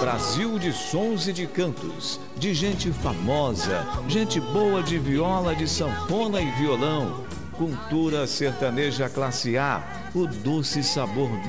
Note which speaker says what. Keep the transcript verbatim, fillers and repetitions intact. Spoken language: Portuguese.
Speaker 1: Brasil de sons e de cantos, de gente famosa, gente boa de viola, de sanfona e violão. Cultura sertaneja classe A, o doce sabor